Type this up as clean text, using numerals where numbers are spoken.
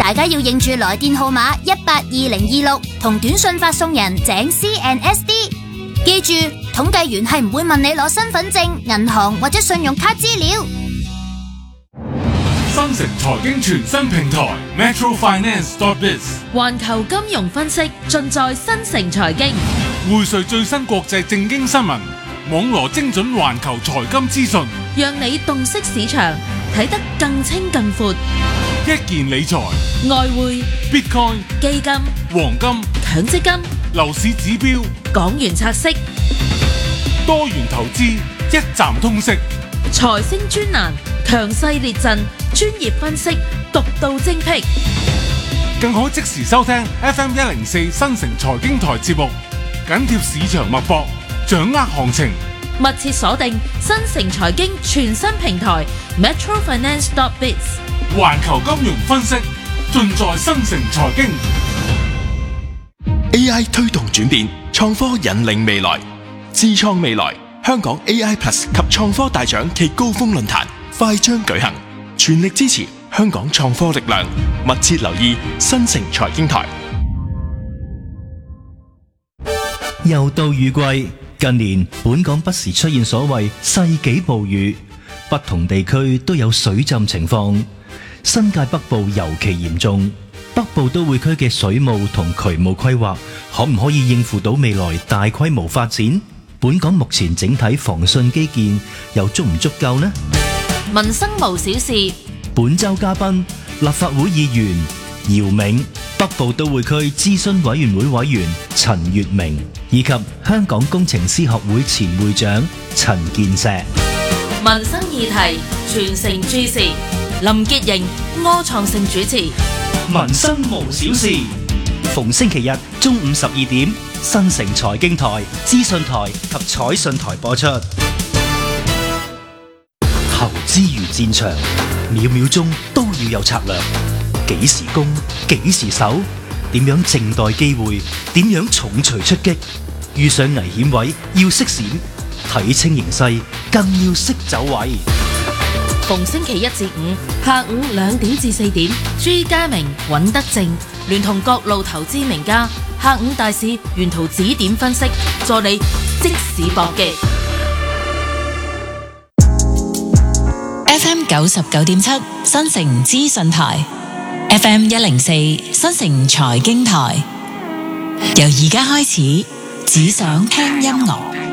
大家要認住來電號碼182026同短信發送人井 CNSD。記住，統計員係唔會問你攞身份證、銀行或者信用卡資料。 新城財經全新平台 metrofinance.biz， 環球金融分析盡在新城財經， 匯萃最新國際政經新聞，網羅精準環球財金資訊， 讓你洞悉市場，睇得更清更闊。 一件理財、 外匯、 Bitcoin、 基金、 黃金、 強積金、 樓市指標、 港元拆息、 多元投資，一站通識。 財星專欄，強勢列陣，專業分析，獨到精闢， 更可即時收聽 FM104 新城財經台節目，緊貼市場脈搏，掌握行情。 密切鎖定新城財經全新平台 metrofinance.biz， 環球金融分析盡在新城財經。 AI 推動轉變，創科引領未來，智創未來。香港 AI Plus 及創科大獎暨高峰論壇快將舉行，全力支持香港創科力量，密切留意新城財經台。 又到雨季，近年本港不時出現所謂世紀暴雨，不同地區都有水浸情況，新界北部尤其嚴重。北部都會區嘅水務同渠務規劃可唔可以應付到未來大規模發展？本港目前整體防汛基建又足唔足夠呢？ 民生無小事。 本周嘉賓立法會議員姚銘、北部都會區諮詢委員會委員陳月明，以及香港工程師學會前會長陳健碩。 民生議題全城注視，林潔瑩、柯創盛主持。 民生無小事，逢星期日中午12點，新城財經台、資訊台及彩訊台播出。投資如戰場，秒秒鐘都要有策略。幾時攻，幾時守，點樣靜待機會，點樣重錘出擊。遇上危險位要識閃，睇清形勢更要識走位。 逢星期一至五下午2點至4點，朱家明、尹德正聯同各路投資名家，下午大市沿途指點分析，助你即時搏擊。 FM 99.7新城資訊台， FM 104新城財經台，由而家開始，只想聽音樂。